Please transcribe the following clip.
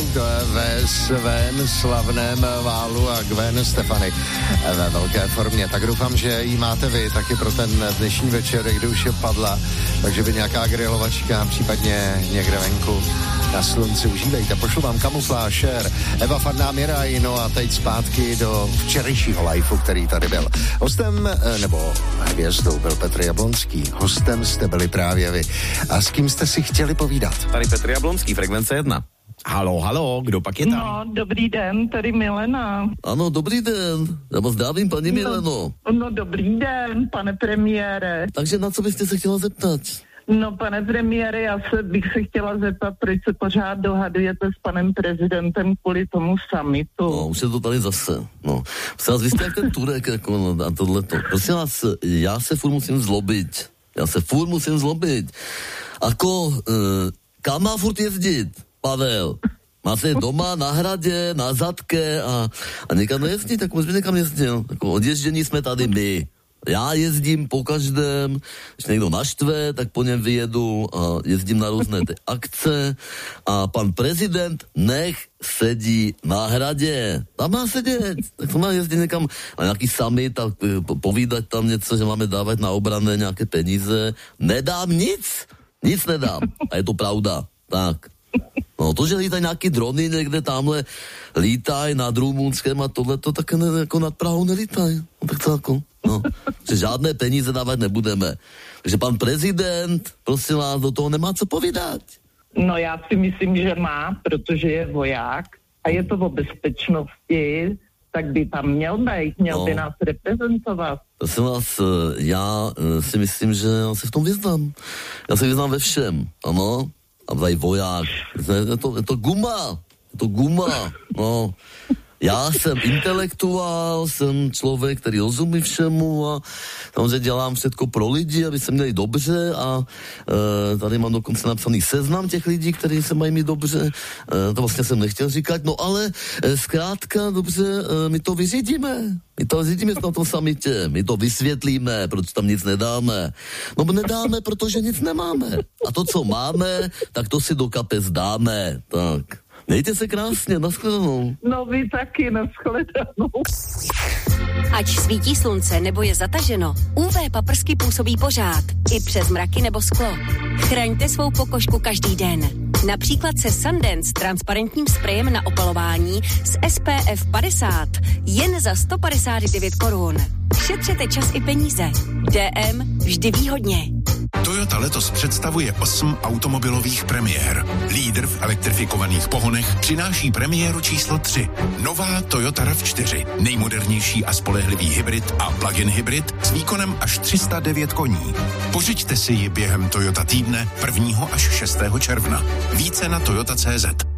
to je ve svém slavném válu a Gwen Stefani ve velké formě. Tak doufám, že jí máte vy taky pro ten dnešní večer, kdy už je padla, takže by nějaká grilovačka, případně někde venku na slunci užívejte. Pošlu vám Kamufláž, Cher, Eva Farná Miraj, no a teď zpátky do včerejšího lifeu, který tady byl. Hostem, nebo hvězdou byl Petr Jablonský. Hostem jste byli právě vy. A s kým jste si chtěli povídat? Tady Petr Jablonský, Frekvence 1. Halo, kdo pak je tam? No, dobrý den, tady Milena. Ano, dobrý den. Já vás zdravím, paní Mileno. No, dobrý den, pane premiére. Takže na co byste se chtěla zeptat? No, pane premiére, bych se chtěla zeptat, proč se pořád dohadujete s panem prezidentem kvůli tomu summitu. No, už je to tady zase. No, vy jste jak ten Turek, jako na tohleto. Prosím vás, já se furt musím zlobit. Ako, kam má furt jezdit, Pavel? Má se doma, na hradě, na zadke a někam nejezdit, tak možná někam jezdil. Jako odježdění jsme tady my. Já jezdím po každém, když někdo naštve, tak po něm vyjedu a jezdím na různé ty akce a pan prezident nech sedí na hradě. Tam má sedět, tak to má jezdit někam na nějaký summit a povídat tam něco, že máme dávat na obrané nějaké peníze. Nedám nic nedám a je to pravda, tak. No to, že lítají nějaký drony někde tamhle, lítají nad Rumunskem a tohleto, tak jako nad Prahou nelítají. No tak to jako, no. Že žádné peníze dávat nebudeme. Takže pan prezident, prosím vás, do toho nemá co povídat. No já si myslím, že má, protože je voják a je to o bezpečnosti, tak by tam měl by nás reprezentovat. Prosím vás, já si myslím, že já se v tom vyznám. Já se vyznám ve všem, ano. A tady voják. Je to guma. No. Já jsem intelektuál, jsem člověk, který rozumí všemu a samozřejmě dělám všechno pro lidi, aby se měli dobře a tady mám dokonce napsaný seznam těch lidí, kteří se mají mít dobře. To vlastně jsem nechtěl říkat, no ale zkrátka, dobře, my to vyřídíme na tom summitě, my to vysvětlíme, proč tam nic nedáme. No nedáme, protože nic nemáme. A to, co máme, tak to si do kapes dáme, tak. Mějte se krásně, nashledanou. No vy taky, nashledanou. Ať svítí slunce nebo je zataženo, UV paprsky působí pořád, i přes mraky nebo sklo. Chraňte svou pokožku každý den. Například se Sundance s transparentním sprejem na opalování s SPF 50 jen za 159 korun. Šetřete čas i peníze. DM vždy výhodně. Toyota letos představuje 8 automobilových premiér. Lídr v elektrifikovaných pohonech přináší premiéru číslo 3. Nová Toyota RAV4. Nejmodernější a spolehlivý hybrid a plug-in hybrid s výkonem až 309 koní. Pořiďte si ji během Toyota týdne 1. až 6. června. Více na toyota.cz.